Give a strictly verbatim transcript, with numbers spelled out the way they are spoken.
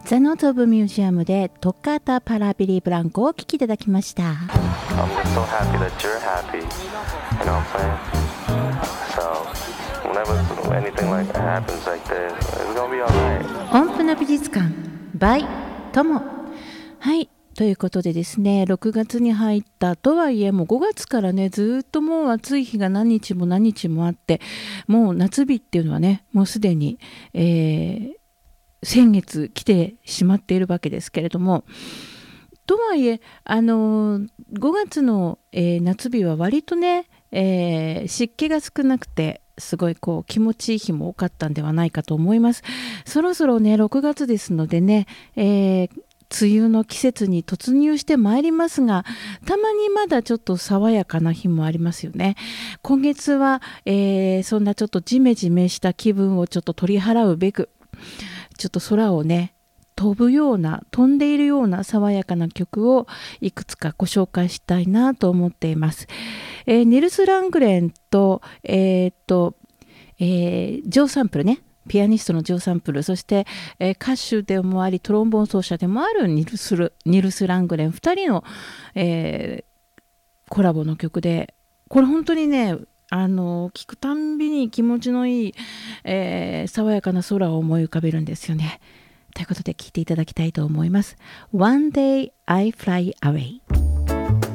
ザ・ノート・オブ・ミュージアムでトッカータ・パラビリ・ブランコをお聴きいただきました。 I'm just so happy that you're happy. You know what I'm saying? So whenever anything like that happens like this, it's gonna be alright. 音符の美術館 by トモ。はい、ということでですね、ろくがつに入ったとはいえもうごがつからねずっともう暑い日が何日も何日もあって、もう夏日っていうのはねもうすでに、えー、先月来てしまっているわけですけれども、とはいえあのごがつの、えー、夏日は割とね、えー、湿気が少なくてすごいこう気持ちいい日も多かったんではないかと思います。そろそろねろくがつですのでね、えー梅雨の季節に突入してまいりますが、たまにまだちょっと爽やかな日もありますよね。今月は、えー、そんなちょっとジメジメした気分をちょっと取り払うべく、ちょっと空をね飛ぶような飛んでいるような爽やかな曲をいくつかご紹介したいなと思っています。えー、ニルス・ラングレンとえー、っと、えー、ジョー・サンプルね、ピアニストのジョー・サンプル、そして、えー、歌手でもありトロンボーン奏者でもあるニルスル、ニルス・ラングレンふたりの、えー、コラボの曲で、これ本当にねあの聴くたんびに気持ちのいい、えー、爽やかな空を思い浮かべるんですよね。ということで聴いていただきたいと思います。 One Day I Fly Away。